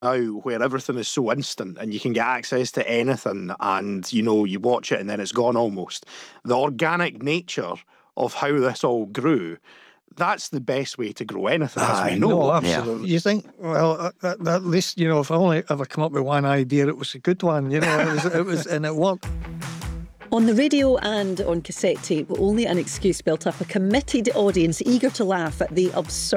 now where everything is so instant and you can get access to anything and you watch it and then it's gone almost. The organic nature of how this all grew, that's the best way to grow anything, as we know. No, absolutely. You think, well, at least, if I only ever come up with one idea, it was a good one, it was, and it worked. On the radio and on cassette tape, Only an Excuse built up a committed audience eager to laugh at the absurd